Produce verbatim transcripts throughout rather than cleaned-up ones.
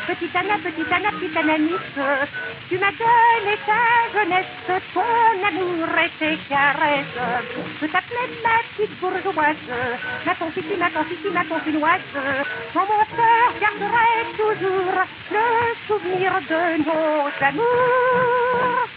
Petite Anna, petite Anna, petite Ananis, tu m'as donné ta jeunesse, ton amour et tes caresses. Je t'appelais ma petite bourgeoise, ma confiti, ma confiti, ma confinoise. Dans mon cœur garderai toujours le souvenir de nos amours.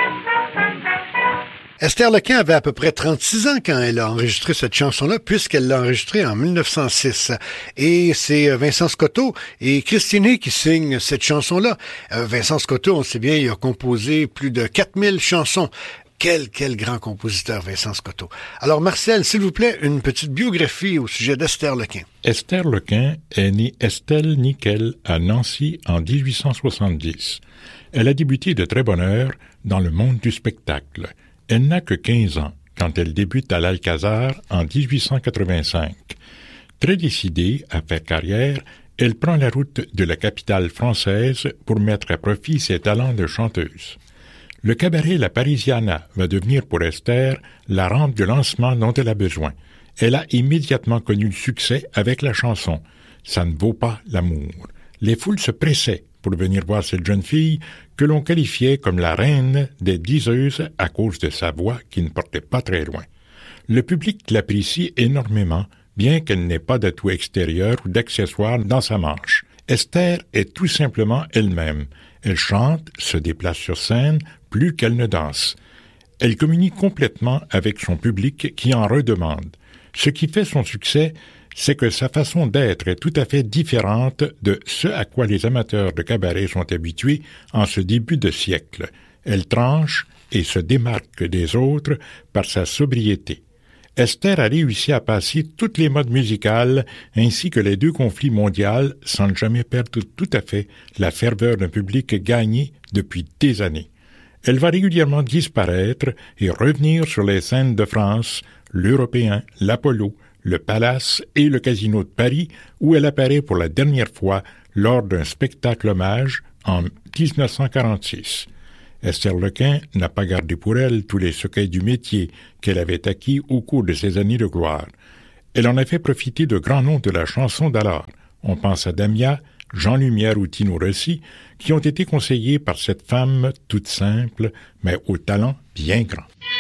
Esther Lequin avait à peu près trente-six ans quand elle a enregistré cette chanson-là, puisqu'elle l'a enregistrée en mille neuf cent six. Et c'est Vincent Scotto et Christine qui signent cette chanson-là. Euh, Vincent Scotto, on sait bien, il a composé plus de quatre mille chansons. Quel, quel grand compositeur, Vincent Scotto. Alors, Marcel, s'il vous plaît, une petite biographie au sujet d'Esther Lequin. Esther Lequin est née Estelle Nickel à Nancy en dix-huit cent soixante-dix. Elle a débuté de très bonne heure dans le monde du spectacle. Elle n'a que quinze ans quand elle débute à l'Alcazar en dix-huit cent quatre-vingt-cinq. Très décidée à faire carrière, elle prend la route de la capitale française pour mettre à profit ses talents de chanteuse. Le cabaret La Parisiana va devenir pour Esther la rampe de lancement dont elle a besoin. Elle a immédiatement connu le succès avec la chanson « Ça ne vaut pas l'amour ». Les foules se pressaient pour venir voir cette jeune fille que l'on qualifiait comme la reine des diseuses à cause de sa voix qui ne portait pas très loin. Le public l'apprécie énormément, bien qu'elle n'ait pas d'atout extérieur ou d'accessoires dans sa manche. Esther est tout simplement elle-même. Elle chante, se déplace sur scène, plus qu'elle ne danse. Elle communique complètement avec son public qui en redemande. Ce qui fait son succès, c'est que sa façon d'être est tout à fait différente de ce à quoi les amateurs de cabaret sont habitués en ce début de siècle. Elle tranche et se démarque des autres par sa sobriété. Esther a réussi à passer toutes les modes musicales ainsi que les deux conflits mondiaux sans jamais perdre tout à fait la ferveur d'un public gagné depuis des années. Elle va régulièrement disparaître et revenir sur les scènes de France, l'Européen, l'Apollo, le Palace et le Casino de Paris, où elle apparaît pour la dernière fois lors d'un spectacle hommage en dix-neuf cent quarante-six. Esther Lequin n'a pas gardé pour elle tous les secrets du métier qu'elle avait acquis au cours de ses années de gloire. Elle en a fait profiter de grands noms de la chanson d'alors. On pense à Damia, Jean Lumière ou Tino Rossi, qui ont été conseillés par cette femme toute simple, mais au talent bien grand.